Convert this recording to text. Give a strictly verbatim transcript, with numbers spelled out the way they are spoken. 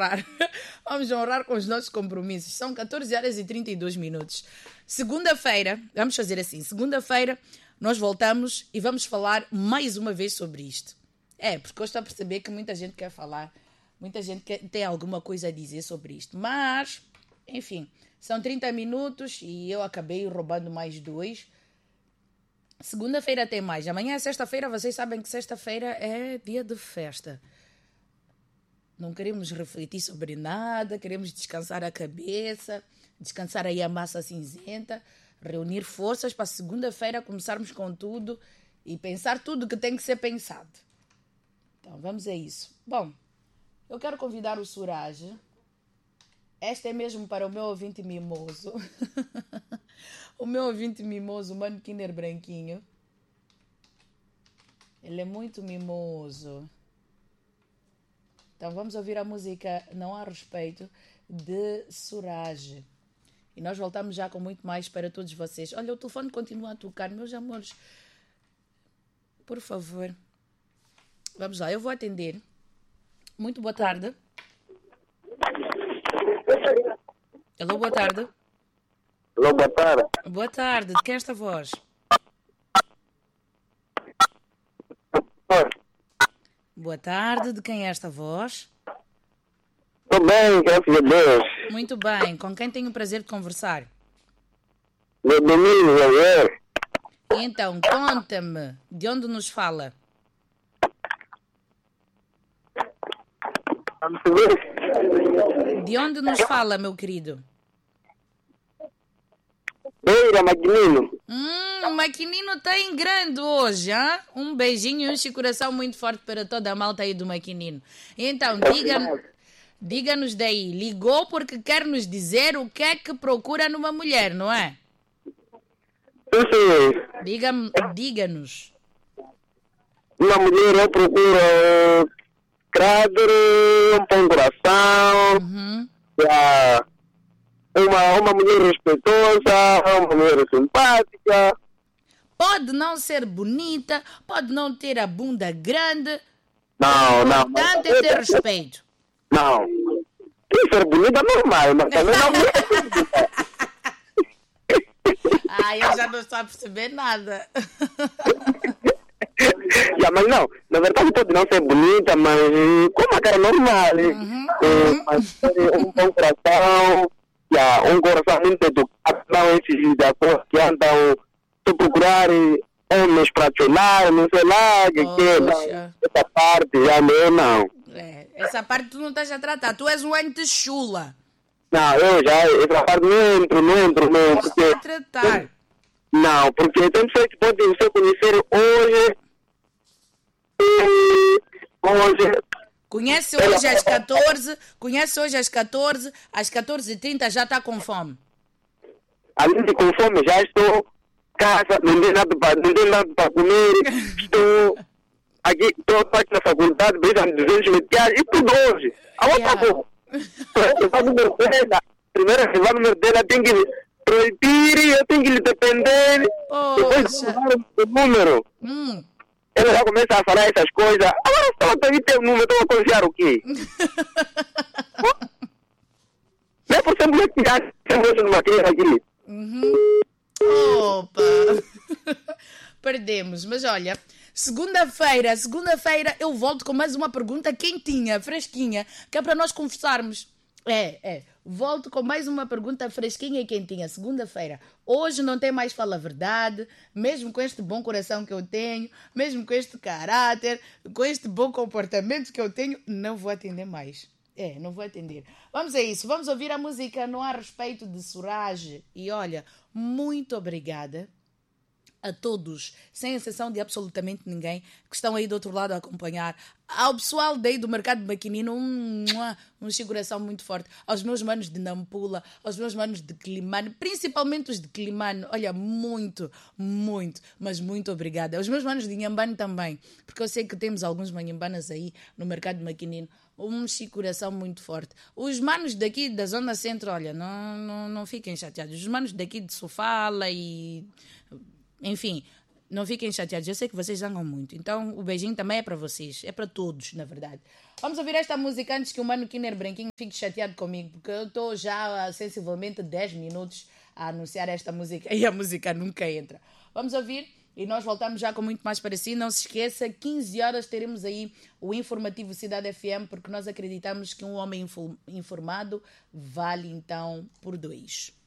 honrar. Vamos honrar com os nossos compromissos. São catorze horas e trinta e dois minutos. Segunda-feira, vamos fazer assim, segunda-feira nós voltamos e vamos falar mais uma vez sobre isto. É, porque eu estou a perceber que muita gente quer falar, muita gente quer, tem alguma coisa a dizer sobre isto. Mas, enfim, são trinta minutos e eu acabei roubando mais dois. Segunda-feira tem mais. Amanhã é sexta-feira, vocês sabem que sexta-feira é dia de festa. Não queremos refletir sobre nada, queremos descansar a cabeça, descansar aí a massa cinzenta, reunir forças para segunda-feira começarmos com tudo e pensar tudo que tem que ser pensado. Então, vamos a isso. Bom, eu quero convidar o Suraj. Esta é mesmo para o meu ouvinte mimoso. O meu ouvinte mimoso, o Mano Kinder Branquinho. Ele é muito mimoso. Então, vamos ouvir a música Não Há Respeito, de Suraj. E nós voltamos já com muito mais para todos vocês. Olha, o telefone continua a tocar, meus amores. Por favor. Vamos lá, eu vou atender. Muito boa tarde. Alô, boa tarde. Alô, boa tarde. Boa tarde, de quem é esta voz? Oi. Boa tarde, de quem é esta voz? Estou bem, graças a Deus. Muito bem, com quem tenho o prazer de conversar? Meu domingo, Javier. Então, conta-me, de onde nos fala? De onde nos fala, meu querido? Beira, Maquinino. Hum, o Maquinino está em grande hoje, hein? Um beijinho e um chicoração muito forte para toda a malta aí do Maquinino. Então, diga, diga-nos daí, ligou porque quer nos dizer o que é que procura numa mulher, não é? Sim, sim. Diga, diga-nos. Uma mulher eu procuro uh, caráter, um bom coração, Uhum. já, uma, uma mulher respeitosa, uma mulher simpática. Pode não ser bonita, pode não ter a bunda grande. Não, o não. importante é ter respeito. Não. Tem que ser bonita normal, mas também não bonita. Ah, eu já não estou a perceber nada. Yeah, mas não, na verdade pode não ser bonita, mas com uma cara normal. Uhum, Uh, mas, uh, um bom coração, yeah, um coração muito educado, não esses da cor que andam a procurar homens para chorar, não sei lá, que que Poxa. essa parte já não, não. É, essa parte tu não estás a tratar. Tu és um ente chula. Não, eu já, essa parte não entro, não entro, não, Estás porque... a tratar. Não, porque tem pessoas que podem você conhecer hoje, hoje... Conhece hoje às catorze, conhece hoje às catorze, às catorze e trinta já está com fome. Além de com fome, já estou casa, não tem nada para, não tem nada para comer, estou aqui, estou aqui na faculdade, precisando de duzentos meticais, e tudo hoje. A outra Yeah. coisa, levar número dela, primeiro levar número dela, tem que proibir, eu tenho que lhe depender, depois Poxa. levar o número. Hum. Ela já começa a falar essas coisas, agora se ela tem teu número, estou a confiar o quê? Não é por ser mulher que já tem uma criança aqui. Uhum. Opa! Perdemos, mas olha, segunda-feira, segunda-feira eu volto com mais uma pergunta quentinha, fresquinha, que é para nós conversarmos. É, é, volto com mais uma pergunta fresquinha e quentinha, segunda-feira. Hoje não tem mais fala a verdade, mesmo com este bom coração que eu tenho, mesmo com este caráter, com este bom comportamento que eu tenho, não vou atender mais. É, não vou atender. Vamos a isso, vamos ouvir a música Não Há Respeito, de Suraj. E olha, muito obrigada a todos, sem exceção de absolutamente ninguém, que estão aí do outro lado a acompanhar. Ao pessoal daí do Mercado de Maquinino, um, um seguração muito forte. Aos meus manos de Nampula, aos meus manos de Climane, principalmente os de Climane. Olha, muito, muito, mas muito obrigada. Aos meus manos de Inhambane também, porque eu sei que temos alguns manhambanas aí no Mercado de Maquinino. Um seguração muito forte. Os manos daqui da Zona Centro, olha, não, não, não fiquem chateados. Os manos daqui de Sofala e... Enfim, Não fiquem chateados, eu sei que vocês zangam muito. Então o beijinho também é para vocês, é para todos, na verdade. Vamos ouvir esta música antes que o Mano Kinner Branquinho fique chateado comigo, porque eu estou já há sensivelmente dez minutos a anunciar esta música e a música nunca entra. Vamos ouvir e nós voltamos já com muito mais para si. Não se esqueça, quinze horas teremos aí o informativo Cidade F M, porque nós acreditamos que um homem informado vale então por dois.